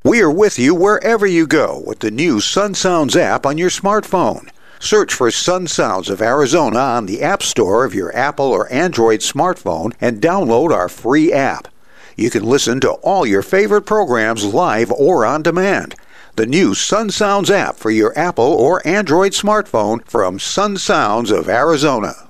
We are with you wherever you go with the new Sun Sounds app on your smartphone. Search for Sun Sounds of Arizona on the App Store of your Apple or Android smartphone and download our free app. You can listen to all your favorite programs live or on demand. The new Sun Sounds app for your Apple or Android smartphone from Sun Sounds of Arizona.